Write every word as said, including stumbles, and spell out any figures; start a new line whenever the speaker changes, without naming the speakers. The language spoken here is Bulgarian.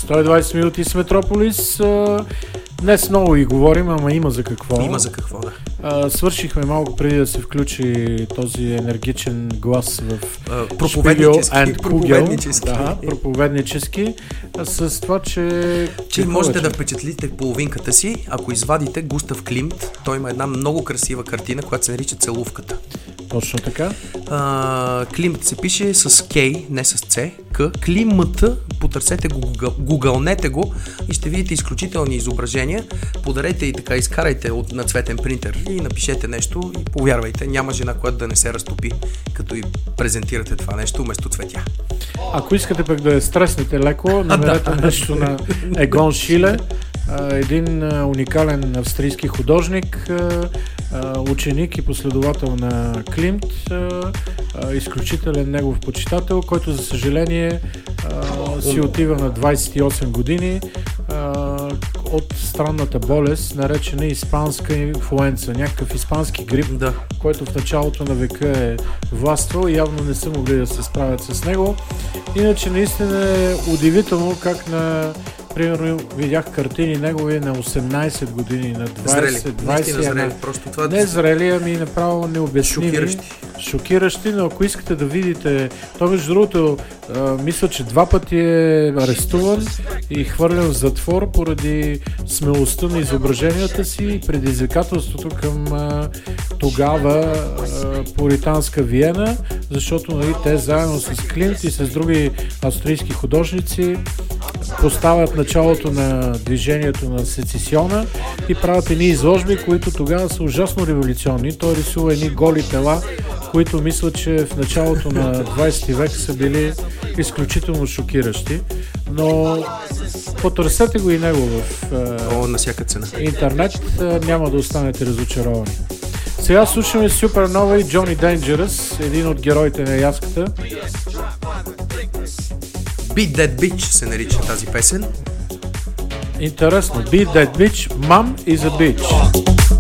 сто и двайсет минути с Метрополис. Днес много и говорим, ама има за какво.
Има за какво, да.
А, свършихме малко преди да се включи този енергичен глас в
uh, проповеднически.
проповеднически. Да, проповеднически. А, с това, че...
Че можете вече да впечатлите половинката си, ако извадите Густав Климт. Той има една много красива картина, която се нарича Целувката.
Точно така.
Uh, Климт се пише с K, не с C. К. Климата. Потърсете го, гугълнете го и ще видите изключителни изображения. Подарете и така, изкарайте от, на цветен принтер и напишете нещо и повярвайте, няма жена, която да не се разтопи, като и презентирате това нещо вместо цветя.
Ако искате пък да стреснете леко, намерете нещо на Егон Шиле, един уникален австрийски художник, ученик и последовател на Климт, изключителен негов почитател, който за съжаление си отива на двайсет и осем години от странната болест, наречена испанска инфлуенца, някакъв испански грип, да. Който в началото на века е властвал и явно не са могли да се справят с него. Иначе наистина е удивително как на примерно видях картини негови на осемнайсет години, на двайсет, двайсет и една.
Просто това...
Не зрели, ами направо необясними.
Шокиращи.
Шокиращи, но ако искате да видите, то между другото, а, мисля, че два пъти е арестуван и хвърлен в затвор поради смелостта на изображенията си и предизвикателството към а, тогава а, пуританска Виена, защото нали, те заедно с Климт и с други австрийски художници поставят началото на движението на сецесиона и правят едни изложби, които тогава са ужасно революционни. Той рисува едни голи тела, които мисля, че в началото на двайсети век са били изключително шокиращи. Но потърсете го и него в
О, на всяка цена.
интернет, няма да останете разочаровани. Сега слушаме Супернова и Джони Дейнджеръс, един от героите на яската.
Beat That Bitch се нарича тази песен.
Интересно. Beat That Bitch, Mom is a Bitch.